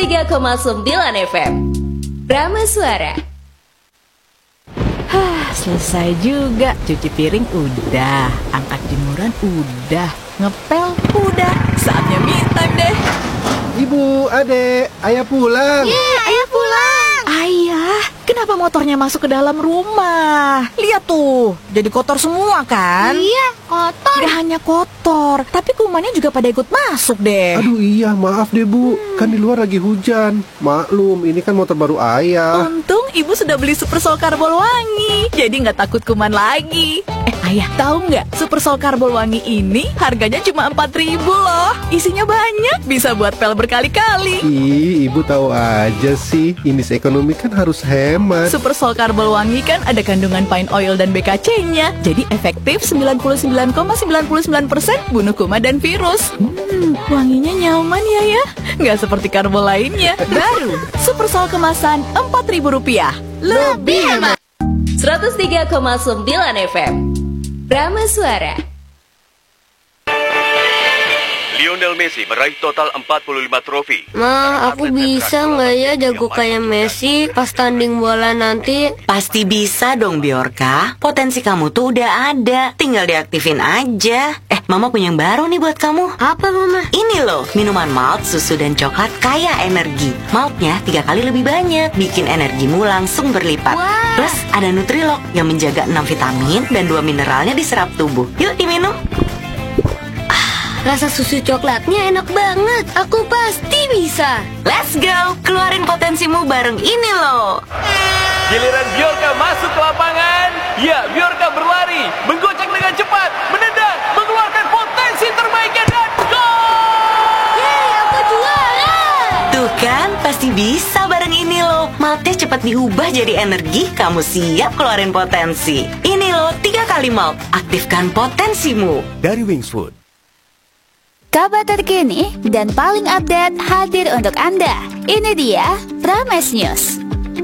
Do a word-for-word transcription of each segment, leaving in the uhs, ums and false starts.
tiga koma sembilan F M Prama Suara. Hah, selesai juga. Cuci piring udah, angkat jemuran udah, ngepel udah. Saatnya me time deh. Ibu, adek, ayah pulang. Yeay, ayah pulang. Ayah, kenapa motornya masuk ke dalam rumah? Lihat tuh, jadi kotor semua kan? Iya, kotor. Gak hanya kotor, tapi kumannya juga pada ikut masuk deh. Aduh iya, maaf deh bu, hmm. kan di luar lagi hujan. Maklum, ini kan motor baru ayah. Untung ibu sudah beli Super Sol Karbol Wangi, jadi gak takut kuman lagi. Eh ayah, tahu nggak? Super Sol Karbol Wangi ini harganya cuma empat ribu loh. Isinya banyak, bisa buat pel berkali-kali. Ih, ibu tahu aja sih. Indeks ekonomi kan harus hemat. Super Sol Karbol Wangi kan ada kandungan pine oil dan B K C-nya. Jadi efektif sembilan puluh sembilan koma sembilan puluh sembilan persen bunuh kuman dan virus. Hmm, wanginya nyaman ya ya. Nggak seperti karbol lainnya. Baru Super Sol kemasan empat ribu rupiah. Lebih hemat. seratus tiga koma sembilan F M Prama Suara. Lionel Messi meraih total empat puluh lima trofi. Ma, aku bisa nggak ya jago kayak Messi pas tanding bola nanti? Pasti bisa dong Biorka. Potensi kamu tuh udah ada, tinggal diaktifin aja. Eh, Mama punya yang baru nih buat kamu. Apa Mama? Ini loh, minuman malt, susu dan coklat kaya energi. Maltnya tiga kali lebih banyak, bikin energimu langsung berlipat. Wah. Plus ada Nutrilok yang menjaga enam vitamin dan dua mineralnya diserap tubuh. Yuk diminum. Rasa susu coklatnya enak banget. Aku pasti bisa. Let's go, keluarin potensimu bareng ini loh. Giliran Biorka masuk ke lapangan. Ya, Biorka berlari, menggocek dengan cepat, menendang, mengeluarkan potensi terbaiknya dan gol! Yeay, aku juara. Tuh kan, pasti bisa bareng ini loh. Maltnya cepat diubah jadi energi, kamu siap keluarin potensi. Ini loh, tiga kali malt. Aktifkan potensimu. Dari Wings Food. Kabar terkini dan paling update hadir untuk Anda. Ini dia Prames News.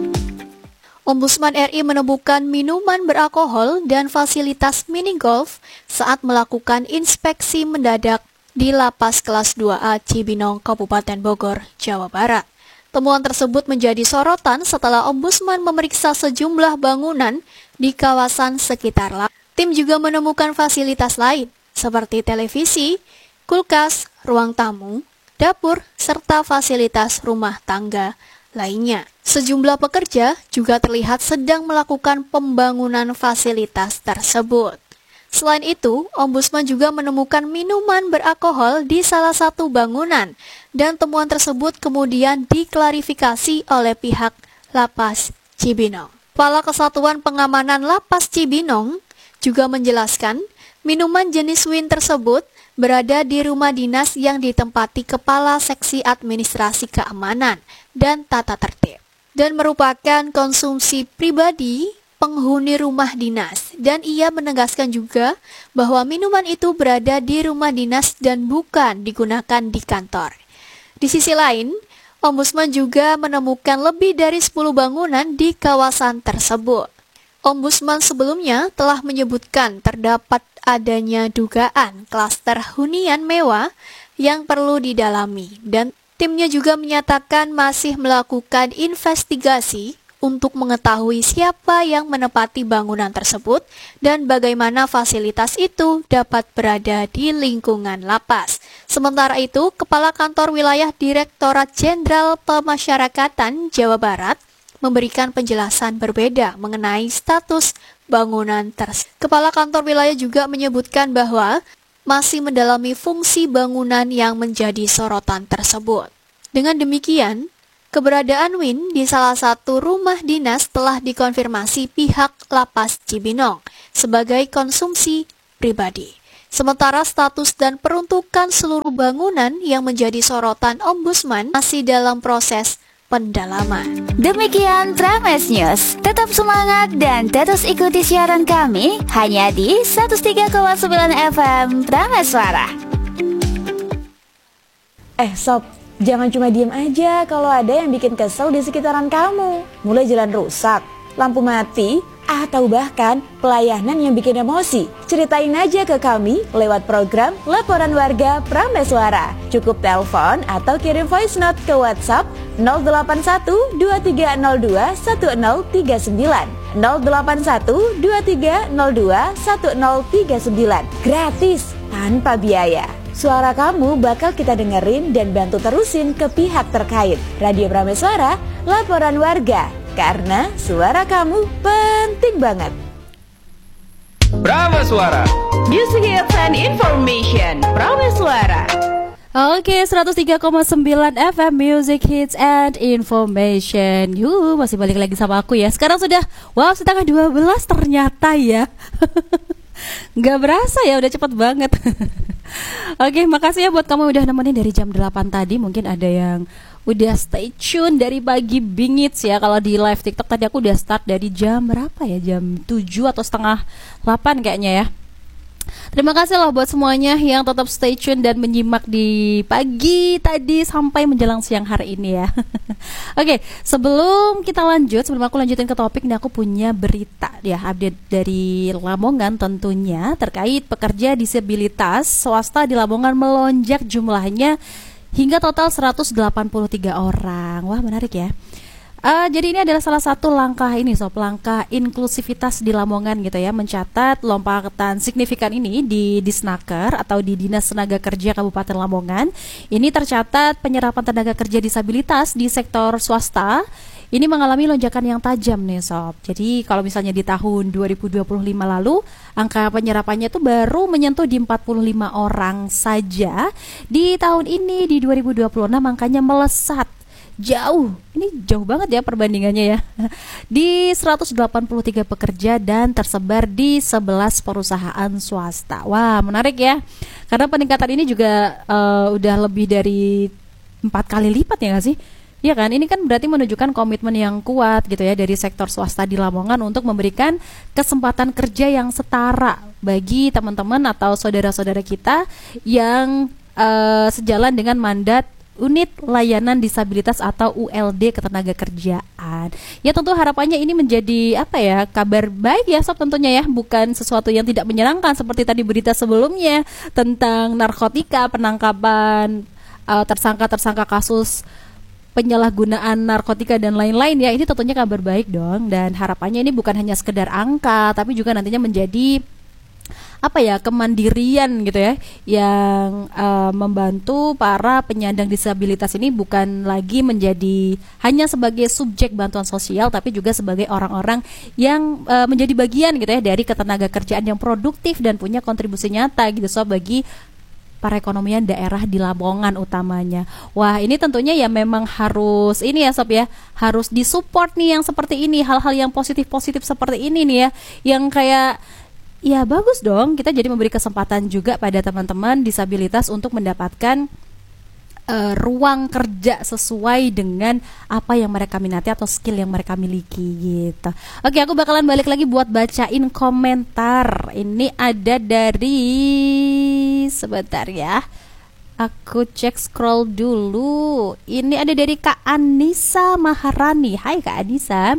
Ombudsman R I menemukan minuman beralkohol dan fasilitas mini golf saat melakukan inspeksi mendadak di Lapas Kelas dua A Cibinong, Kabupaten Bogor, Jawa Barat. Temuan tersebut menjadi sorotan setelah Ombudsman memeriksa sejumlah bangunan di kawasan sekitar lapas. Tim juga menemukan fasilitas lain seperti televisi, kulkas, ruang tamu, dapur, serta fasilitas rumah tangga lainnya. Sejumlah pekerja juga terlihat sedang melakukan pembangunan fasilitas tersebut. Selain itu, Ombudsman juga menemukan minuman beralkohol di salah satu bangunan, dan temuan tersebut kemudian diklarifikasi oleh pihak Lapas Cibinong. Kepala Kesatuan Pengamanan Lapas Cibinong juga menjelaskan minuman jenis wine tersebut berada di rumah dinas yang ditempati Kepala Seksi Administrasi Keamanan dan Tata Tertib, dan merupakan konsumsi pribadi penghuni rumah dinas. Dan ia menegaskan juga bahwa minuman itu berada di rumah dinas dan bukan digunakan di kantor. Di sisi lain, Ombudsman juga menemukan lebih dari sepuluh bangunan di kawasan tersebut. Ombudsman sebelumnya telah menyebutkan terdapat adanya dugaan klaster hunian mewah yang perlu didalami, dan timnya juga menyatakan masih melakukan investigasi untuk mengetahui siapa yang menempati bangunan tersebut dan bagaimana fasilitas itu dapat berada di lingkungan lapas. Sementara itu, Kepala Kantor Wilayah Direktorat Jenderal Pemasyarakatan Jawa Barat memberikan penjelasan berbeda mengenai status bangunan tersebut. Kepala Kantor Wilayah juga menyebutkan bahwa masih mendalami fungsi bangunan yang menjadi sorotan tersebut. Dengan demikian, keberadaan Win di salah satu rumah dinas telah dikonfirmasi pihak Lapas Cibinong sebagai konsumsi pribadi. Sementara status dan peruntukan seluruh bangunan yang menjadi sorotan Ombudsman masih dalam proses pendalaman. Demikian Prames News. Tetap semangat dan terus ikuti siaran kami hanya di seratus tiga koma sembilan F M Prames Suara. Eh sob, jangan cuma diem aja kalau ada yang bikin kesel di sekitaran kamu. Mulai jalan rusak, lampu mati, atau bahkan pelayanan yang bikin emosi? Ceritain aja ke kami lewat program Laporan Warga Prameswara. Cukup telepon atau kirim voice note ke WhatsApp nol delapan satu dua tiga nol dua satu nol tiga sembilan nol delapan satu dua tiga nol dua satu nol tiga sembilan. Gratis, tanpa biaya. Suara kamu bakal kita dengerin dan bantu terusin ke pihak terkait. Radio Prameswara, Laporan Warga. Karena suara kamu penting banget. Prameswara, Music Hits and Information. Prameswara. Oke, seratus tiga koma sembilan F M Music Hits and Information. Yuh, masih balik lagi sama aku ya. Sekarang sudah, wow, setengah dua belas ternyata ya. Nggak berasa ya, udah cepet banget. Oke, makasih ya buat kamu udah nemenin dari jam delapan tadi. Mungkin ada yang udah stay tune dari pagi bingits ya. Kalau di live TikTok tadi aku udah start dari jam berapa ya? Jam tujuh atau setengah delapan kayaknya ya. Terima kasih loh buat semuanya yang tetap stay tune dan menyimak di pagi tadi sampai menjelang siang hari ini ya. Oke, sebelum kita lanjut, sebelum aku lanjutin ke topik, nih aku punya berita ya, update dari Lamongan tentunya terkait pekerja disabilitas swasta di Lamongan melonjak jumlahnya hingga total seratus delapan puluh tiga orang. Wah, menarik ya. Uh, jadi ini adalah salah satu langkah ini sob, langkah inklusivitas di Lamongan gitu ya, mencatat lompatan signifikan ini di Disnaker atau di Dinas Tenaga Kerja Kabupaten Lamongan. Ini tercatat penyerapan tenaga kerja disabilitas di sektor swasta ini mengalami lonjakan yang tajam nih sob. Jadi kalau misalnya di tahun dua ribu dua puluh lima lalu angka penyerapannya itu baru menyentuh di empat puluh lima orang saja. Di tahun ini di dua ribu dua puluh enam angkanya melesat jauh, ini jauh banget ya perbandingannya ya, di seratus delapan puluh tiga pekerja dan tersebar di sebelas perusahaan swasta. Wah, menarik ya, karena peningkatan ini juga uh, udah lebih dari empat kali lipat ya nggak sih? Ya kan, ini kan berarti menunjukkan komitmen yang kuat gitu ya dari sektor swasta di Lamongan untuk memberikan kesempatan kerja yang setara bagi teman-teman atau saudara-saudara kita yang uh, sejalan dengan mandat Unit Layanan Disabilitas atau U L D Ketenagakerjaan. Ya tentu harapannya ini menjadi apa ya, kabar baik ya sob tentunya ya, bukan sesuatu yang tidak menyenangkan seperti tadi berita sebelumnya tentang narkotika, penangkapan uh, tersangka-tersangka kasus penyalahgunaan narkotika dan lain-lain ya. Ini tentunya kabar baik dong, dan harapannya ini bukan hanya sekedar angka tapi juga nantinya menjadi apa ya, kemandirian gitu ya, yang uh, membantu para penyandang disabilitas ini bukan lagi menjadi hanya sebagai subjek bantuan sosial tapi juga sebagai orang-orang yang uh, menjadi bagian gitu ya dari ketenagakerjaan yang produktif dan punya kontribusi nyata gitu so bagi perekonomian daerah di Lamongan utamanya. Wah, ini tentunya ya memang harus ini ya sob ya, harus disupport nih yang seperti ini, hal-hal yang positif-positif seperti ini nih ya, yang kayak ya bagus dong, kita jadi memberi kesempatan juga pada teman-teman disabilitas untuk mendapatkan uh, ruang kerja sesuai dengan apa yang mereka minati atau skill yang mereka miliki gitu. Oke, aku bakalan balik lagi buat bacain komentar. Ini ada dari, sebentar ya, aku cek scroll dulu. Ini ada dari Kak Anissa Maharani. Hai Kak Anissa,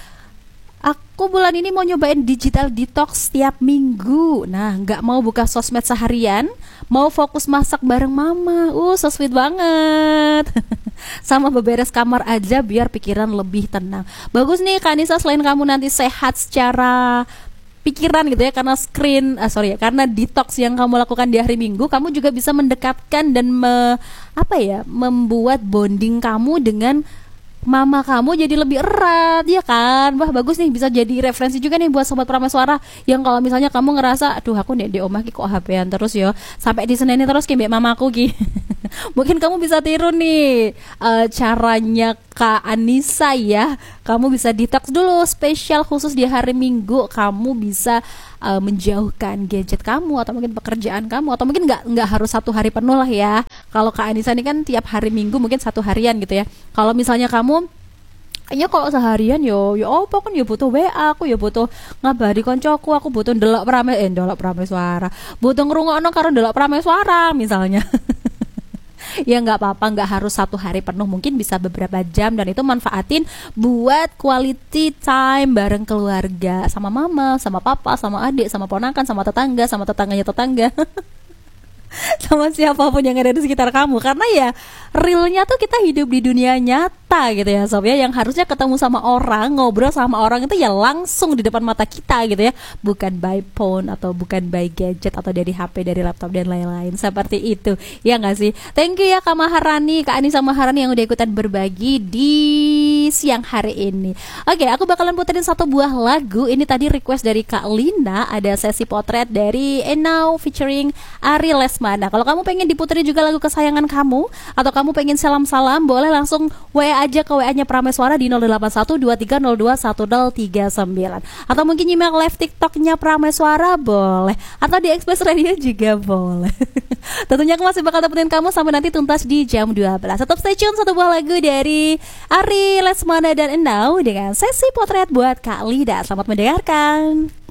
aku bulan ini mau nyobain digital detox setiap minggu. Nah, nggak mau buka sosmed seharian, mau fokus masak bareng mama. Uh, so sweet banget. Sama beberes kamar aja biar pikiran lebih tenang. Bagus nih Kak Anissa, selain kamu nanti sehat secara pikiran gitu ya, karena screen, ah, sorry ya, karena detox yang kamu lakukan di hari Minggu, kamu juga bisa mendekatkan dan me, apa ya, membuat bonding kamu dengan mama kamu jadi lebih erat ya kan. Wah, bagus nih, bisa jadi referensi juga nih buat sobat Prameswara yang kalau misalnya kamu ngerasa aduh aku nih di omah ki kok H P-an terus yo sampai di Senin terus ki mbek mamaku ki. Mungkin kamu bisa tiru nih uh, caranya Kak Anissa ya. Kamu bisa detox dulu spesial khusus di hari Minggu. Kamu bisa uh, menjauhkan gadget kamu atau mungkin pekerjaan kamu, atau mungkin nggak nggak harus satu hari penuh lah ya. Kalau Kak Anissa ini kan tiap hari Minggu mungkin satu harian gitu ya. Kalau misalnya kamu ya kalau seharian yo yo apa kan yo butuh W A, aku yo butuh ngabari koncoku, aku butuh ndelok prame eh ndelok Prameswara, butuh ngrungokno karo ndelok Prameswara misalnya. Ya nggak apa-apa, nggak harus satu hari penuh, mungkin bisa beberapa jam, dan itu manfaatin buat quality time bareng keluarga, sama mama, sama papa, sama adik, sama ponakan, sama tetangga, sama tetangganya tetangga. Sama siapapun yang ada di sekitar kamu. Karena ya realnya tuh kita hidup di dunia nyata gitu ya Sob ya, yang harusnya ketemu sama orang, ngobrol sama orang itu ya langsung di depan mata kita gitu ya, bukan by phone atau bukan by gadget atau dari H P, dari laptop dan lain-lain. Seperti itu ya nggak sih. Thank you ya Kak Maharani, Kak Anissa Maharani yang udah ikutan berbagi di siang hari ini. Oke, aku bakalan puterin satu buah lagu. Ini tadi request dari Kak Lina, ada sesi potret dari Enau featuring Ari Lesmana. Kalau kamu pengen diputerin juga lagu kesayangan kamu, atau kamu pengen salam-salam, boleh langsung W A aja ke W A-nya Prameswara di nol delapan satu dua tiga nol dua satu nol tiga sembilan, atau mungkin email live TikTok-nya Prameswara boleh, atau di Express Radio juga boleh. Tentunya aku masih bakal dapetin kamu sampai nanti tuntas di jam dua belas. Tetap stay tune, satu buah lagu dari Ari Lesmana dan Enau dengan sesi potret buat Kak Lida. Selamat mendengarkan.